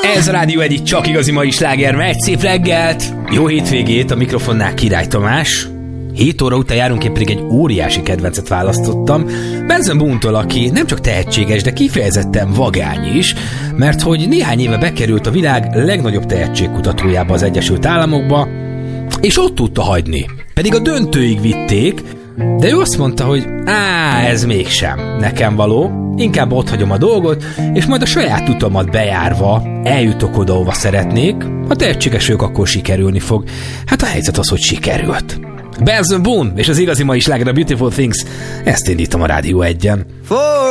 Ez a Rádió egyik csak igazi mai sláger, egy szép reggelt, jó hétvégét, a mikrofonnál Király Tamás. 7 óra után járunk, én pedig egy óriási kedvencet választottam, Benson Boone-tól, aki nem csak tehetséges, de kifejezetten vagány is, mert hogy néhány éve bekerült a világ legnagyobb tehetségkutatójába az Egyesült Államokba, és ott tudta hagyni. Pedig a döntőig vitték, de ő azt mondta, hogy ez mégsem nekem való, inkább ott hagyom a dolgot, és majd a saját utamat bejárva eljutok oda, ahova szeretnék. Ha tehetséges ők, akkor sikerülni fog. Hát a helyzet az, hogy sikerült. Benson Boone és az igazi mai sláger, a Beautiful Things, ezt indítom a Rádió 1-en.